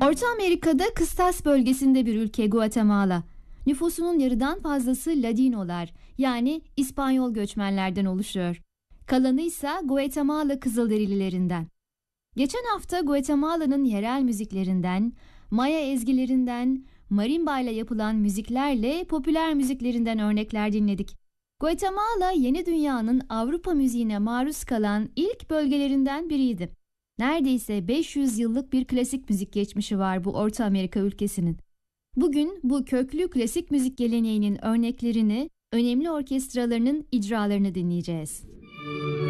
Orta Amerika'da kıstas bölgesinde bir ülke Guatemala. Nüfusunun yarıdan fazlası Ladinolar, yani İspanyol göçmenlerden oluşuyor. Kalanı ise Guatemala Kızılderililerinden. Geçen hafta Guatemala'nın yerel müziklerinden, Maya ezgilerinden, marimba ile yapılan müziklerle popüler müziklerinden örnekler dinledik. Guatemala, yeni dünyanın Avrupa müziğine maruz kalan ilk bölgelerinden biriydi. Neredeyse 500 yıllık bir klasik müzik geçmişi var bu Orta Amerika ülkesinin. Bugün bu köklü klasik müzik geleneğinin örneklerini, önemli orkestralarının icralarını dinleyeceğiz.